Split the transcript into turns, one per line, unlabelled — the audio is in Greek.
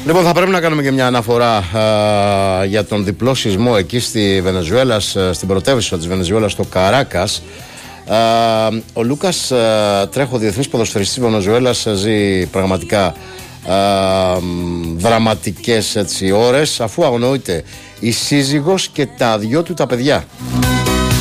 Λοιπόν, θα πρέπει να κάνουμε και μια αναφορά για τον διπλό σεισμό εκεί στη Βενεζουέλα, στην πρωτεύουσα της Βενεζουέλας, στο Καράκας. Ο Λούκας Τρέχο, διεθνής ποδοσφαιριστής Βενεζουέλας, ζει πραγματικά δραματικές ώρες, αφού αγνοείται η σύζυγος και τα δυο του τα παιδιά.